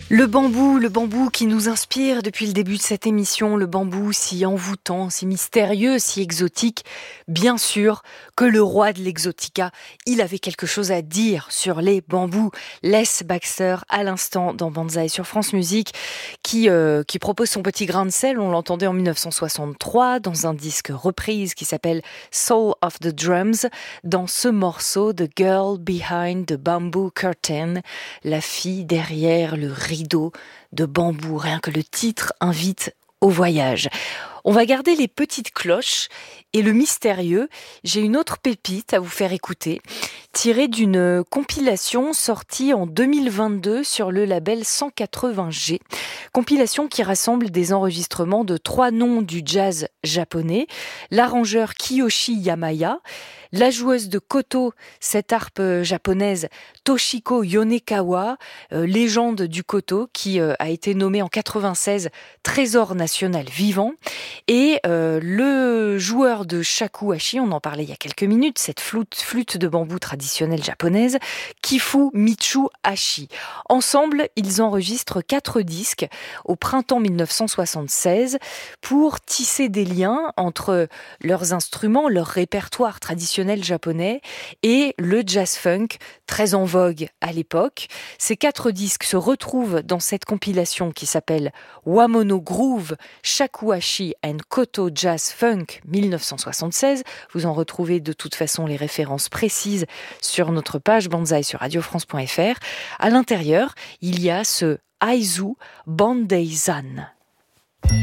Le bambou qui nous inspire depuis le début de cette émission, le bambou si envoûtant, si mystérieux, si exotique. Bien sûr que le roi de l'exotica, il avait quelque chose à dire sur les bambous. Les Baxter, à l'instant dans Banzai sur France Musique, qui propose son petit grain de sel. On l'entendait en 1963 dans un disque reprise qui s'appelle Soul of the Drums. Dans ce morceau, The Girl Behind the Bamboo Curtain, la fille derrière le rideau de bambou. Rien que le titre invite au voyage. On va garder les petites cloches et le mystérieux. J'ai une autre pépite à vous faire écouter, tirée d'une compilation sortie en 2022 sur le label 180G. Compilation qui rassemble des enregistrements de 3 noms du jazz japonais, l'arrangeur Kiyoshi Yamaya, la joueuse de koto, cette harpe japonaise Toshiko Yonekawa, légende du koto qui a été nommée en 96 trésor national vivant, et le joueur de shakuhachi, on en parlait il y a quelques minutes, cette flûte de bambou traditionnelle japonaise, Kifu Mitsuhashi. Ensemble, ils enregistrent 4 disques au printemps 1976 pour tisser des liens entre leurs instruments, leur répertoire traditionnel japonais et le jazz-funk très en vogue à l'époque. Ces 4 disques se retrouvent dans cette compilation qui s'appelle Wamono Groove, Shakuhachi and Koto Jazz Funk 1976. Vous en retrouvez de toute façon les références précises sur notre page Banzai sur radiofrance.fr. À l'intérieur, il y a ce Aizu Bandeizan.